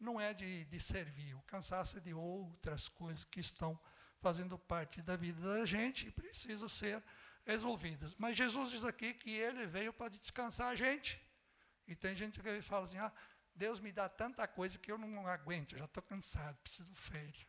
não é de servir, o cansaço é de outras coisas que estão fazendo parte da vida da gente e precisam ser resolvidas. Mas Jesus diz aqui que ele veio para descansar a gente. E tem gente que fala assim, Deus me dá tanta coisa que eu não aguento, eu já estou cansado, preciso do filho.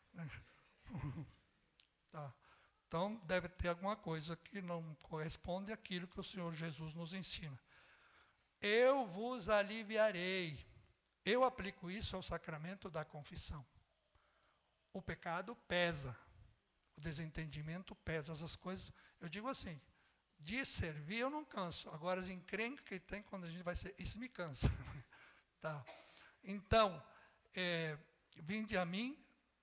Tá. Então, deve ter alguma coisa que não corresponde àquilo que o Senhor Jesus nos ensina. Eu vos aliviarei. Eu aplico isso ao sacramento da confissão. O pecado pesa. O desentendimento pesa. Essas coisas. Eu digo assim, de servir eu não canso. Agora, as encrencas que tem quando a gente vai ser, isso me cansa. Tá. Então, vinde a mim,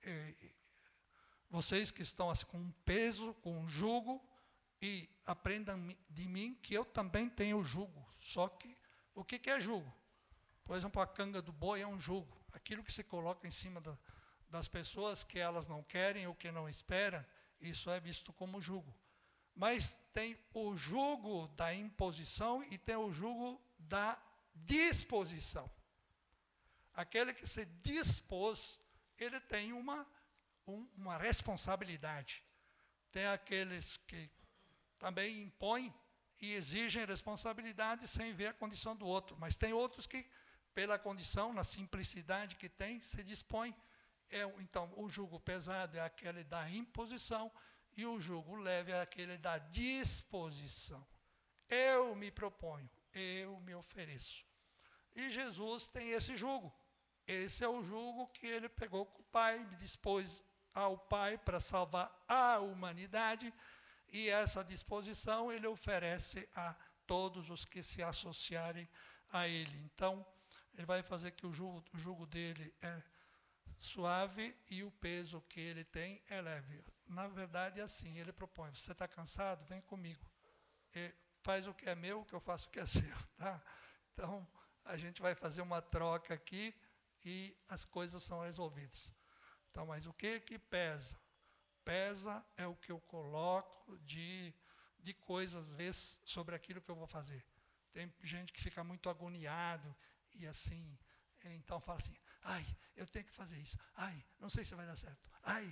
vocês que estão assim, com um peso, com um jugo, e aprendam de mim que eu também tenho jugo. Só que, o que é jugo? Por exemplo, a canga do boi é um jugo. Aquilo que se coloca em cima das pessoas que elas não querem ou que não esperam, isso é visto como jugo. Mas tem o jugo da imposição e tem o jugo da disposição. Aquele que se dispôs, ele tem uma responsabilidade. Tem aqueles que também impõem e exigem responsabilidade sem ver a condição do outro. Mas tem outros que, pela condição, na simplicidade que tem, se dispõem. Então, o jugo pesado é aquele da imposição e o jugo leve é aquele da disposição. Eu me proponho, eu me ofereço. E Jesus tem esse jugo. Esse é o jugo que ele pegou com o Pai, dispôs ao Pai para salvar a humanidade, e essa disposição ele oferece a todos os que se associarem a ele. Então, ele vai fazer que o jugo dele é suave e o peso que ele tem é leve. Na verdade, é assim, ele propõe, você está cansado? Vem comigo. Faz o que é meu, que eu faço o que é seu. Tá? Então, a gente vai fazer uma troca aqui e as coisas são resolvidas. Então, mas o que pesa? Pesa é o que eu coloco de coisas, às vezes, sobre aquilo que eu vou fazer. Tem gente que fica muito agoniado e assim, então fala assim, eu tenho que fazer isso, não sei se vai dar certo,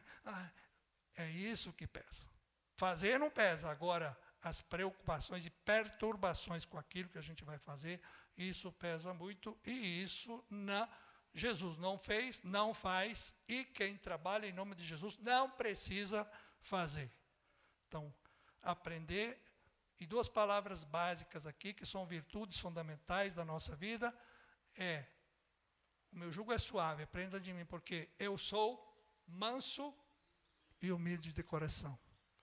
é isso que pesa. Fazer não pesa, agora as preocupações e perturbações com aquilo que a gente vai fazer, isso pesa muito e isso Jesus não fez, não faz, e quem trabalha em nome de Jesus não precisa fazer. Então, aprender, e duas palavras básicas aqui, que são virtudes fundamentais da nossa vida, o meu jugo é suave, aprenda de mim, porque eu sou manso e humilde de coração.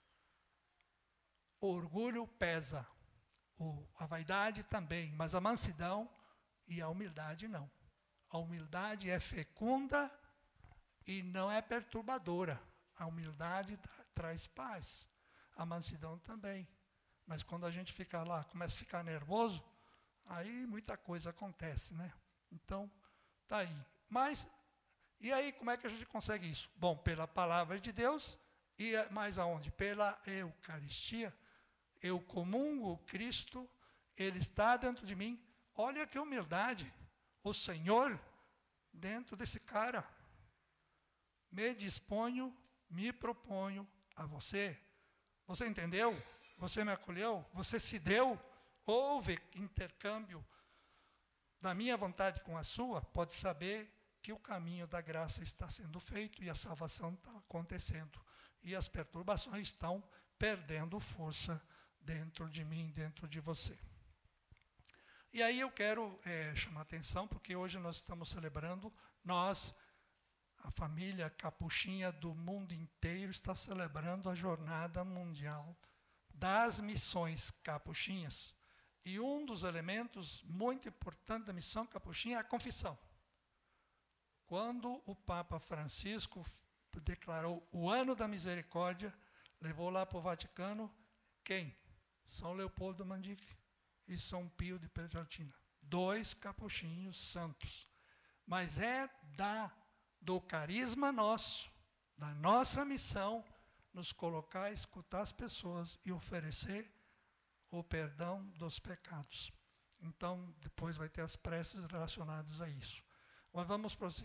O orgulho pesa, a vaidade também, mas a mansidão e a humildade não. A humildade é fecunda e não é perturbadora. A humildade traz paz. A mansidão também. Mas quando a gente fica lá, começa a ficar nervoso, aí muita coisa acontece, né? Então, tá aí. Mas, e aí como é que a gente consegue isso? Bom, pela palavra de Deus, e mais aonde? Pela Eucaristia. Eu comungo o Cristo, Ele está dentro de mim. Olha que humildade. O Senhor dentro desse cara. Me disponho, me proponho a você. Você entendeu? Você me acolheu? Você se deu? Houve intercâmbio da minha vontade com a sua? Pode saber que o caminho da graça está sendo feito e a salvação está acontecendo. E as perturbações estão perdendo força dentro de mim, dentro de você. E aí eu quero chamar a atenção, porque hoje nós estamos celebrando, a família capuchinha do mundo inteiro está celebrando a Jornada Mundial das Missões Capuchinhas. E um dos elementos muito importantes da missão capuchinha é a confissão. Quando o Papa Francisco declarou o Ano da Misericórdia, levou lá para o Vaticano, quem? São Leopoldo Mandique e São Pio de Pietrelcina. 2 capuchinhos santos. Mas é do carisma nosso, da nossa missão, nos colocar a escutar as pessoas e oferecer o perdão dos pecados. Então, depois vai ter as preces relacionadas a isso. Mas vamos prosseguir.